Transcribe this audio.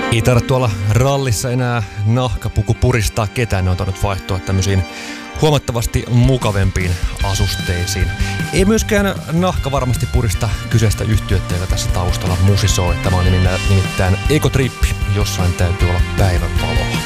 Ei tarvitse tuolla rallissa enää nahkapuku puristaa ketään, ne on tainnut vaihtua tämmöisiin huomattavasti mukavempiin asusteisiin. Ei myöskään nahka varmasti purista kyseistä yhtiötä, joka tässä taustalla musisoo. Tämä on nimittäin Ekotrippi, jossain täytyy olla päivänvaloa.